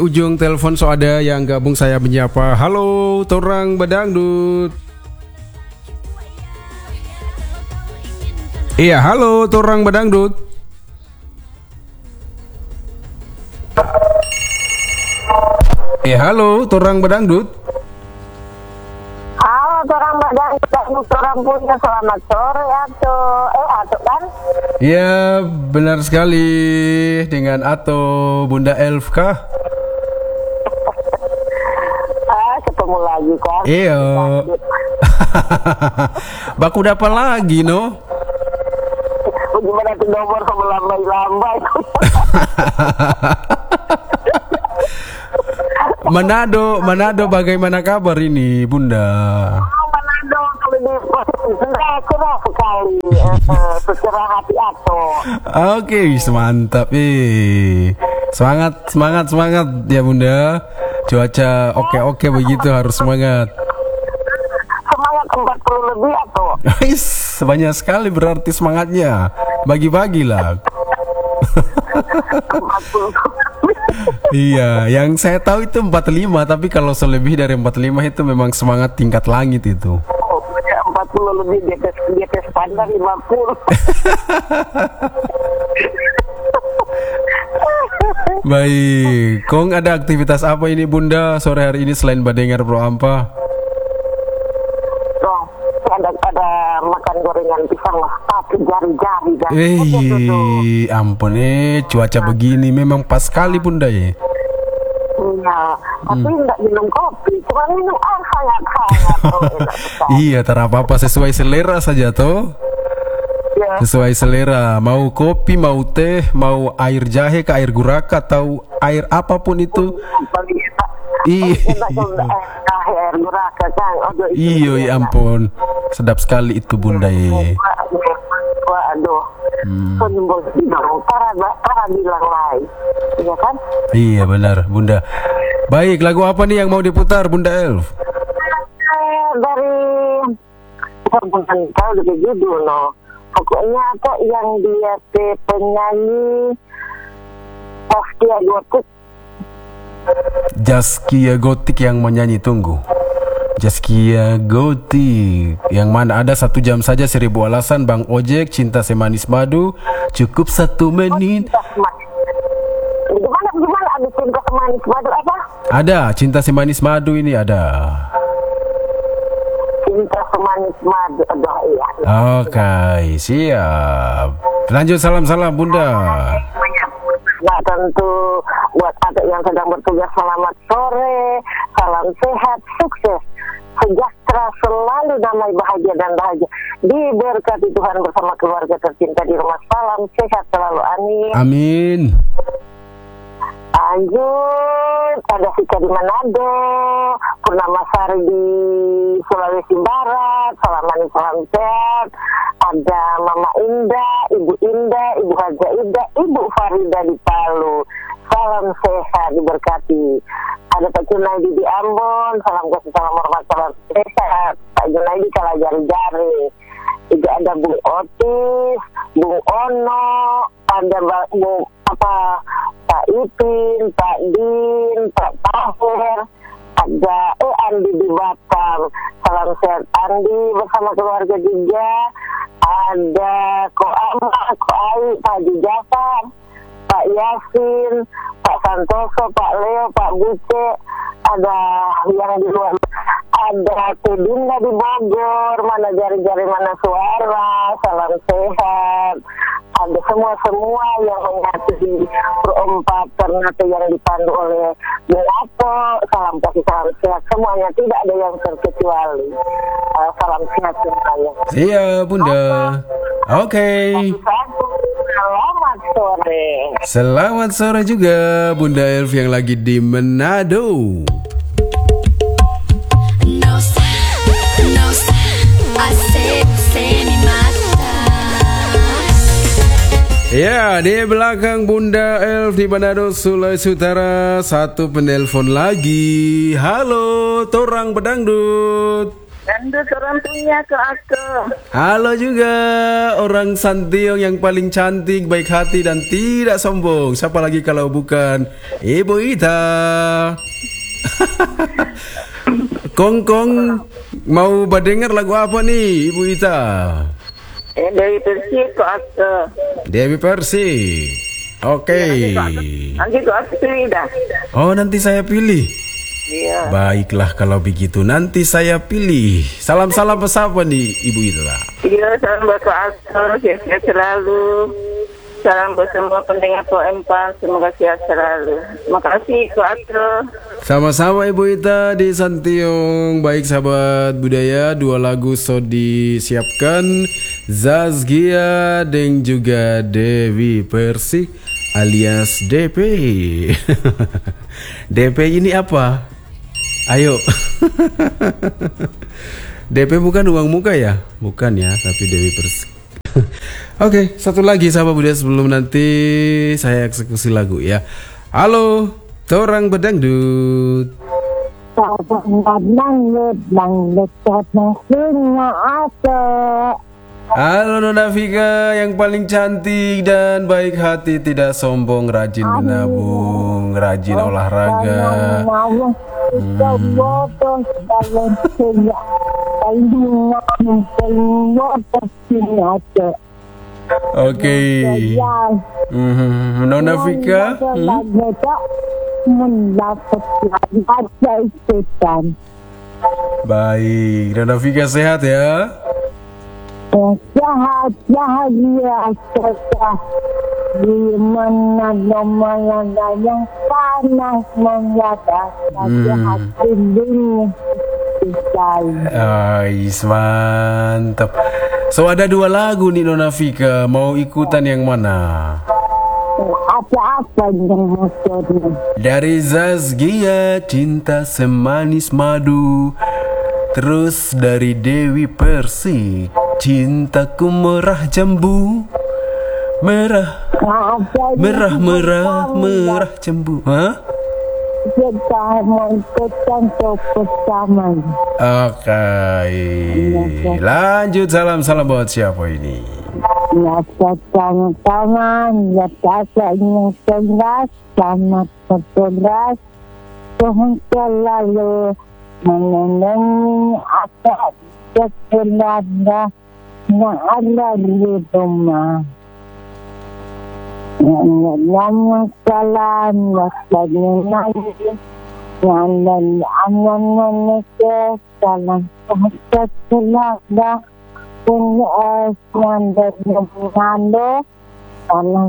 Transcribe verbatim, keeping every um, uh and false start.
ujung telepon so ada yang gabung saya menyapa. Halo, Torang Badangdut. Iya, halo Torang Badangdut. Eh, halo Torang Badangdut. Halo Torang Badangdut, Torang punya selamat sore Ato. Eh Ato kan? Iya, benar sekali dengan Ato, Bunda Elf kah? Ah, ketemu lagi kan? Iya. Baku dapat lagi no? Bagaimana tuh nomor sama lambai-lambai? Manado, Manado bagaimana kabar ini Bunda? Oh, Manado kalau di cerah sekali, eh, secerah hati Ato. Oke, mantap eh. Semangat, semangat, semangat ya Bunda. Cuaca oke-oke begitu, harus semangat. Semangat empat puluh lebih Ato. Guys, banyak sekali berarti semangatnya. Bagi-bagilah. empat puluh. Iya, yang saya tahu itu empat puluh lima, tapi kalau selebih dari empat puluh lima itu memang semangat tingkat langit itu. Oh, empat puluh lebih di atas, di atas standar lima puluh. Baik, Kong ada aktivitas apa ini Bunda sore hari ini selain badengar Bro Ampa? Oh, ada ada makan gorengan pisang lah, tapi jari-jari dan. Eh, ampun eh, cuaca begini memang pas sekali Bunda ya. Iya, tapi enggak minum kopi, cuma minum air hangat-hangat. Oh, enak sekali. Iya, tak apa-apa sesuai selera saja toh. Ya. Sesuai selera, mau kopi, mau teh, mau air jahe ke air guraka atau air apapun itu. Paling enak. Iya. Paling enak kalau air air guraka kan. Aduh, itu Iya, ya enak. ampun. Sedap sekali itu Bunda ya. Waduh, senimbol bilang, para para bilang lain, iya kan? Iya benar Bunda. Baik, lagu apa nih yang mau diputar Bunda Elf? Eh, dari saya bukan tahu dari judul no. Pokoknya apa yang dia te penyanyi Ostia Gotik. Zaskia Gotik yang menyanyi, tunggu. Zaskia Gotik yang mana ada satu jam saja seribu alasan, Bang Ojek, cinta semanis madu, cukup satu menit. Cinta semanis. Gimana gimana ada cinta semanis madu apa? Ada cinta semanis madu ini ada. Cinta semanis madu, aduh iya. Oke, siap. Lanjut salam-salam Bunda. Nah tentu buat adik yang sedang bertugas selamat sore, salam sehat, sukses, sejahtera, selalu damai, bahagia dan bahagia, diberkati Tuhan bersama keluarga tercinta di rumah. Salam sehat selalu, amin. Amin. Lanjut, ada Sika di Manado, Purnama Sari di Sulawesi Barat, salam manis, salam sehat. Ada Mama Indah, Ibu Indah, Ibu Haja Ida, Ibu Farida di Palu, salam sehat, diberkati. Ada Pak Junaidi di Ambon, salam kasih, salam hormat, salam sehat. Pak Junaidi kalah jari-jari. Juga ada Bung Otis, Bung Ono, ada Bung apa Pak Ipin, Pak Din, Pak Tahir, ada eh Andi di Batam, salam sehat Andi bersama keluarga juga. Ada Ko Ama, Ko Ai, Pak Haji Jafar, Pak Yasin, Pak Santoso, Pak Leo, Pak Buce, ada yang di luar, ada Tedinda di Bogor, mana jari-jari mana suara, salam sehat. Ada semua-semua yang menyatu perempat Ternate yang dipandu oleh Belato, salam kasih, salam sehat semuanya, tidak ada yang terkecuali. Uh, salam sehat semuanya. Iya Bunda. Oke. Selamat sore. Selamat sore juga Bunda Elf yang lagi di Manado. No sé, no sé, hace, se me mata. Ya, di belakang Bunda Elf di Manado, Sulawesi Utara, satu penelpon lagi. Halo, Torang Bedangdut. Anda orang punya ke aku. Halo juga orang Santiong yang paling cantik, baik hati dan tidak sombong. Siapa lagi kalau bukan Ibu Ita? Kong-kong mau badengar lagu apa nih Ibu Ita? Eh, Dewi Persik ke aku. Dewi Persik. Oke. Nanti ke aku pilih dah. Oh, nanti saya pilih. Iya. Baiklah kalau begitu, nanti saya pilih. Salam-salam pesapa nih Ibu Ita. Iya, salam buat ke aku. Sehat selalu. Salam buat semua pendengar Pro Empat. Semoga sehat selalu. Terima kasih ke aku. Sama-sama Ibu Ita di Santiong. Baik sahabat budaya, dua lagu so disiapkan, Zazgia dan juga Dewi Persik alias D P. D P ini apa? Ayo. D P bukan uang muka ya? Bukan ya, tapi Dewi Persik. Oke, satu lagi sahabat budaya sebelum nanti saya eksekusi lagu ya. Halo, Torang Bedangdut. Halo Nona Vika yang paling cantik dan baik hati, tidak sombong, rajin menabung, rajin olahraga. Hmm. Oke. Hmm, Nona Vika. Hmm? Baik, Nona Vika sehat ya? Sehat, bahagia, sehat. Di mana malam yang panas menyata, tapi hati dingin. Ais, mantap. So ada dua lagu nih Nona Vika, mau ikutan yang mana? Apa-apa yang maksudnya? Dari Zazgia, Cinta Semanis Madu. Terus dari Dewi Persik, Cintaku Merah Jambu. Merah, merah, merah, merah jambu. Hah? Kita mau ikutan bersama. Oke, lanjut, salam-salam buat siapa ini? Ya sekarang tangan, ya kata yang cerdas, sama cerdas, Tuhan selalu menenangi apa keselada yang ada di rumah. Yang salam, yang nanti, yang dan aman menikah, salam keselada. Yang dari Mando, salam